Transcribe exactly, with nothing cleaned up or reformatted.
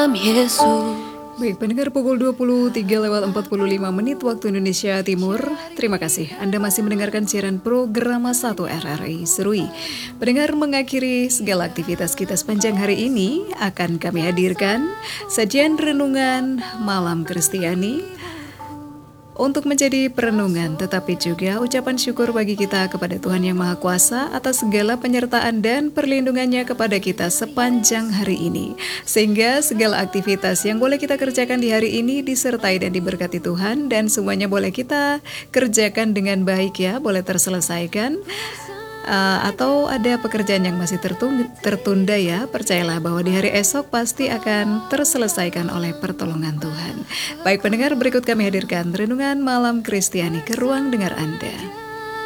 Yesus. Baik, pendengar, pukul dua puluh tiga lewat empat puluh lima menit waktu Indonesia Timur. Terima kasih Anda masih mendengarkan siaran program satu R R I Serui. Pendengar, mengakhiri segala aktivitas kita sepanjang hari ini akan kami hadirkan sajian renungan malam Kristiani untuk menjadi perenungan, tetapi juga ucapan syukur bagi kita kepada Tuhan Yang Maha Kuasa atas segala penyertaan dan perlindungannya kepada kita sepanjang hari ini. Sehingga segala aktivitas yang boleh kita kerjakan di hari ini disertai dan diberkati Tuhan, dan semuanya boleh kita kerjakan dengan baik ya, boleh terselesaikan. Uh, atau ada pekerjaan yang masih tertunda, tertunda ya, percayalah bahwa di hari esok pasti akan terselesaikan oleh pertolongan Tuhan. Baik pendengar, berikut kami hadirkan renungan malam Kristiani ke ruang dengar Anda.